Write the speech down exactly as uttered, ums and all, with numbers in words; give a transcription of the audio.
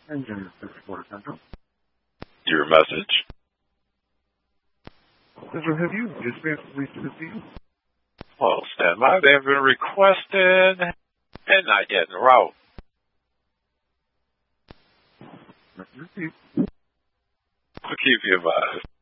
Engine sixty-four Central. Your message. Central, have you dispatched police to the scene? Well, stand by. They have been requested and not yet en route. Let's receive. We'll keep you advised.